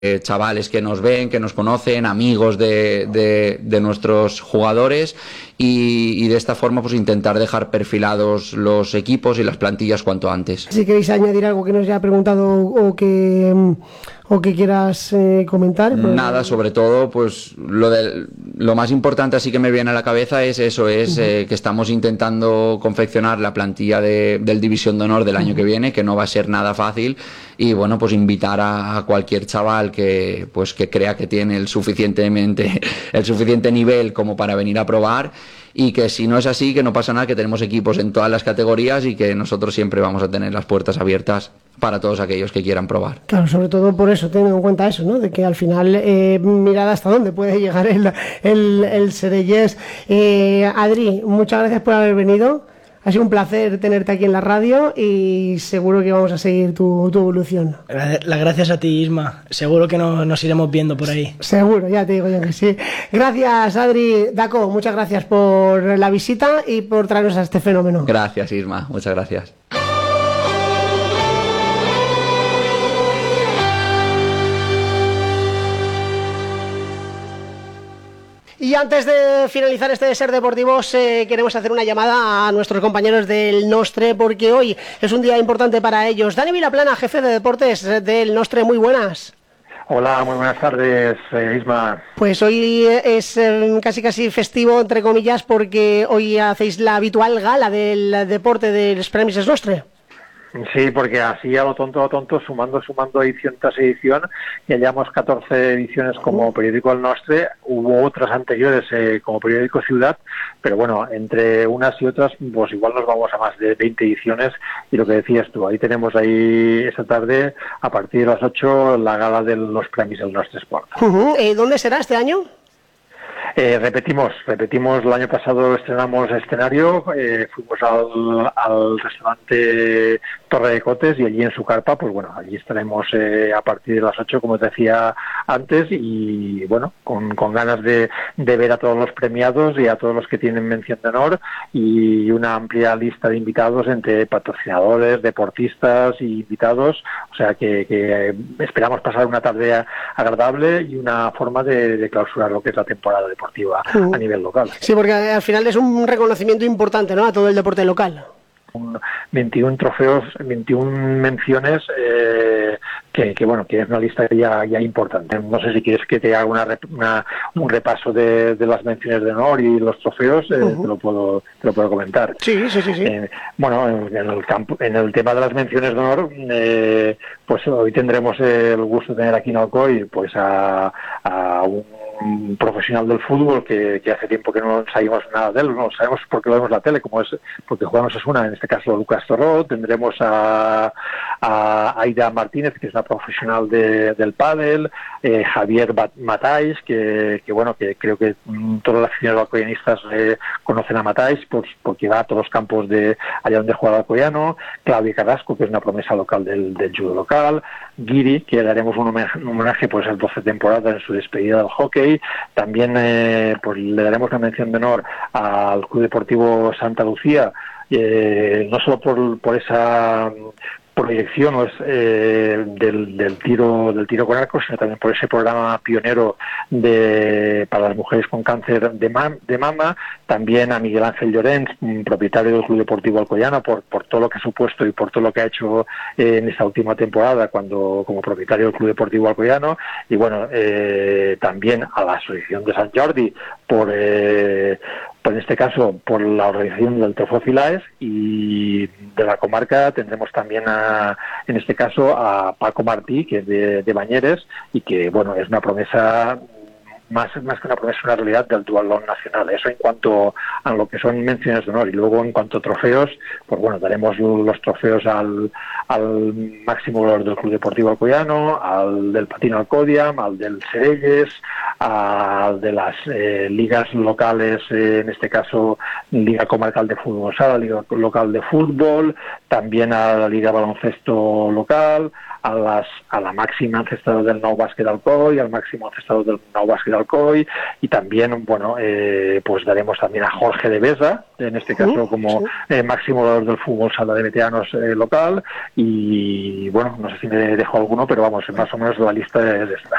chavales que nos ven, que nos conocen, amigos de nuestros jugadores y de esta forma pues intentar dejar perfilados los equipos y las plantillas cuanto antes. Si queréis añadir algo que nos haya preguntado o que quieras comentar. Pues... Nada, sobre todo pues lo más importante así que me viene a la cabeza es eso, que estamos intentando confeccionar la plantilla del División de Honor del año que viene, que no va a ser nada fácil, y bueno, pues invitar a cualquier chaval que crea que tiene el suficiente nivel como para venir a probar, y que si no es así, que no pasa nada, que tenemos equipos en todas las categorías y que nosotros siempre vamos a tener las puertas abiertas para todos aquellos que quieran probar. Claro, sobre todo por eso, teniendo en cuenta eso, ¿no? De que al final mirad hasta dónde puede llegar el Sereyes. Adri, muchas gracias por haber venido. Ha sido un placer tenerte aquí en la radio y seguro que vamos a seguir tu evolución. Las gracias a ti, Isma. Seguro que nos iremos viendo por ahí. Seguro, ya te digo yo que sí. Gracias, Adri. Daco, muchas gracias por la visita y por traernos a este fenómeno. Gracias, Isma. Muchas gracias. Y antes de finalizar este Ser Deportivos, queremos hacer una llamada a nuestros compañeros del Nostre, porque hoy es un día importante para ellos. Dani Vilaplana, jefe de deportes del Nostre, muy buenas. Hola, muy buenas tardes, Isma. Pues hoy es casi festivo, entre comillas, porque hoy hacéis la habitual gala del deporte de los Premis Nostre. Sí, porque así a lo tonto, sumando edición tras edición, ya llevamos 14 ediciones como periódico El Nostre, hubo otras anteriores como periódico Ciudad, pero bueno, entre unas y otras, pues igual nos vamos a más de 20 ediciones, y lo que decías tú, ahí tenemos esta tarde, a partir de las 8, la gala de los premios El Nostre Sport. ¿Dónde será este año? Repetimos, el año pasado estrenamos escenario, fuimos al restaurante Torre de Cotes y allí en su carpa, pues bueno, allí estaremos a partir de las 8, como te decía antes, y bueno, con ganas de ver a todos los premiados y a todos los que tienen mención de honor, y una amplia lista de invitados entre patrocinadores, deportistas y invitados, o sea que esperamos pasar una tarde agradable y una forma de clausurar lo que es la temporada deportiva a nivel local. Sí, porque al final es un reconocimiento importante, ¿no?, a todo el deporte local. 21 trofeos, 21 menciones, que es una lista ya importante. No sé si quieres que te haga un repaso de las menciones de honor y los trofeos, te lo puedo comentar. Sí. Bueno, en el tema de las menciones de honor, pues hoy tendremos el gusto de tener aquí en Alcoy pues a un profesional del fútbol que hace tiempo que no sabemos nada de él, no sabemos por qué lo vemos en la tele, como es porque jugamos Osasuna, en este caso Lucas Torró. Tendremos a Aida Martínez, que es una profesional del pádel, Javier Matáis, que creo que todos los aficionados alcoyanistas conocen a Matáis, pues porque va a todos los campos de allá donde juega el alcoyano. Claudia Carrasco, que es una promesa local del judo local. Guiri, que le daremos un homenaje pues en 12 temporadas en su despedida del hockey. También pues le daremos una mención de honor al Club Deportivo Santa Lucía, no solo por esa proyección del tiro con arco, sino también por ese programa pionero para las mujeres con cáncer de mama. También a Miguel Ángel Llorens, propietario del Club Deportivo Alcoyano, por todo lo que ha supuesto y por todo lo que ha hecho en esta última temporada como propietario del Club Deportivo Alcoyano. Y bueno, también a la Asociación de Sant Jordi por en este caso por la organización del Trofeo Filaes, y de la comarca tendremos también en este caso a Paco Martí, que es de Bañeres, y que bueno, es una promesa, más que una promesa, una realidad del duatlón nacional. Eso en cuanto a lo que son menciones de honor. Y luego en cuanto a trofeos, pues bueno, daremos los trofeos al máximo valor del Club Deportivo Alcoyano, al del Patino Alcodiam, al del Sereyes, de las ligas locales, en este caso Liga Comarcal de Fútbol Sala, Liga Local de Fútbol, también a la Liga Baloncesto Local, a la máxima encestador del Nou Bàsquet Alcoi, al máximo encestador del Nou Bàsquet Alcoi, y también, bueno, pues daremos también a Jorge de Besa, en este caso como máximo valor del fútbol sala de veteranos local, y bueno, no sé si me dejo alguno, pero vamos, más o menos la lista es esta.